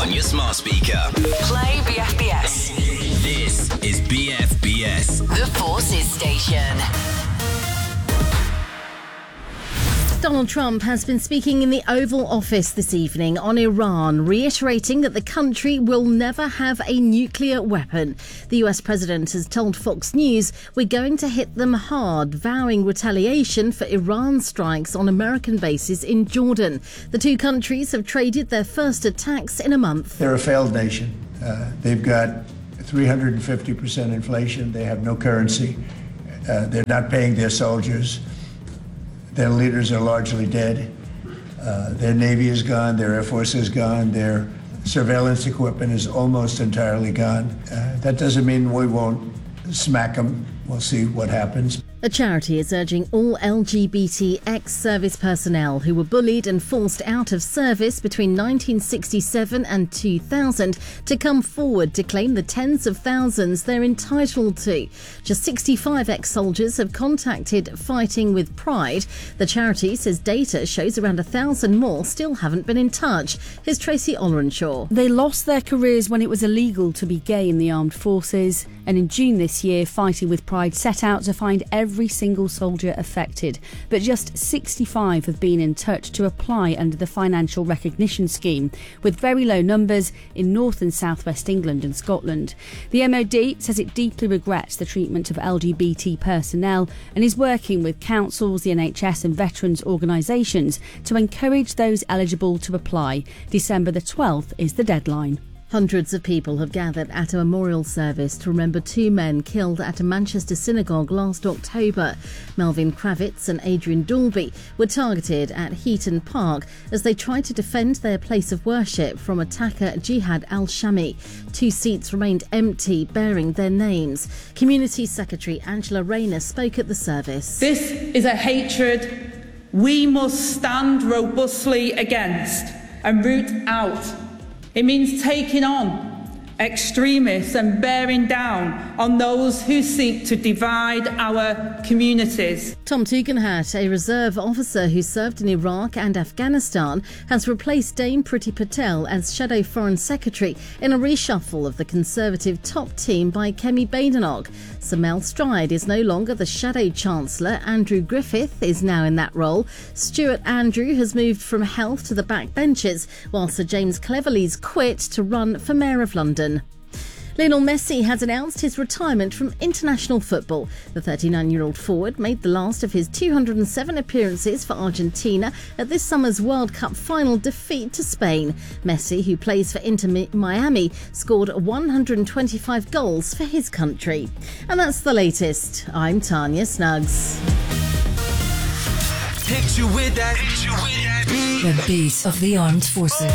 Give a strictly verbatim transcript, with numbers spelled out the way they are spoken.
on your smart speaker. Play B F B S. This is B F B S. The Forces Station. Donald Trump has been speaking in the Oval Office this evening on Iran, reiterating that the country will never have a nuclear weapon. The U S president has told Fox News, "We're going to hit them hard," vowing retaliation for Iran strikes on American bases in Jordan. The two countries have traded their first attacks in a month. They're a failed nation. Uh, they've got three hundred fifty percent inflation. They have no currency. Uh, they're not paying their soldiers. Their leaders are largely dead. Uh, their Navy is gone. Their Air Force is gone. Their surveillance equipment is almost entirely gone. Uh, that doesn't mean we won't smack them. We'll see what happens. A charity is urging all L G B T ex-service personnel who were bullied and forced out of service between nineteen sixty-seven and two thousand to come forward to claim the tens of thousands they're entitled to. Just sixty-five ex-soldiers have contacted Fighting with Pride. The charity says data shows around a thousand more still haven't been in touch. Here's Tracy Olrenshaw. They lost their careers when it was illegal to be gay in the armed forces, and in June this year, Fighting with Pride set out to find every Every single soldier affected, but just sixty-five have been in touch to apply under the financial recognition scheme, with very low numbers in North and South West England and Scotland. The M O D says it deeply regrets the treatment of L G B T personnel and is working with councils, the N H S and veterans organisations to encourage those eligible to apply. December the twelfth is the deadline. Hundreds of people have gathered at a memorial service to remember two men killed at a Manchester synagogue last October. Melvin Kravitz and Adrian Dalby were targeted at Heaton Park as they tried to defend their place of worship from attacker Jihad al-Shami. Two seats remained empty, bearing their names. Community Secretary Angela Rayner spoke at the service. This is a hatred we must stand robustly against and root out. It means taking on extremists and bearing down on those who seek to divide our communities. Tom Tugendhat, a reserve officer who served in Iraq and Afghanistan, has replaced Dame Priti Patel as Shadow Foreign Secretary in a reshuffle of the Conservative top team by Kemi Badenoch. Sir Mel Stride is no longer the Shadow Chancellor. Andrew Griffith is now in that role. Stuart Andrew has moved from health to the backbenches, while Sir James Cleverly's quit to run for Mayor of London. Lionel Messi has announced his retirement from international football. The thirty-nine-year-old forward made the last of his two hundred seven appearances for Argentina at this summer's World Cup final defeat to Spain. Messi, who plays for Inter Miami, scored one hundred twenty-five goals for his country. And that's the latest. I'm Tanya Snuggs. Hit you with that. Hit you with that. The beat of the armed forces.